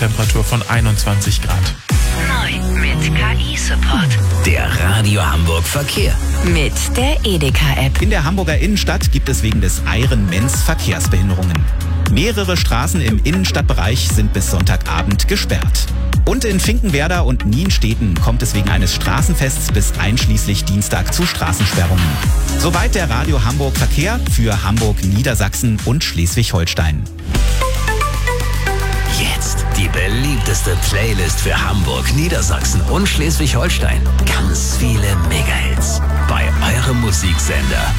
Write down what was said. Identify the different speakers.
Speaker 1: Maximumtemperatur von 21 Grad.
Speaker 2: Neu mit KI-Support.
Speaker 3: Der Radio Hamburg Verkehr.
Speaker 2: Mit der Edeka-App.
Speaker 4: In der Hamburger Innenstadt gibt es wegen des Ironmans Verkehrsbehinderungen. Mehrere Straßen im Innenstadtbereich sind bis Sonntagabend gesperrt. Und in Finkenwerder und Nienstedten kommt es wegen eines Straßenfests bis einschließlich Dienstag zu Straßensperrungen. Soweit der Radio Hamburg Verkehr für Hamburg, Niedersachsen und Schleswig-Holstein.
Speaker 3: Jetzt die beliebteste Playlist für Hamburg, Niedersachsen und Schleswig-Holstein. Ganz viele Mega-Hits bei eurem Musiksender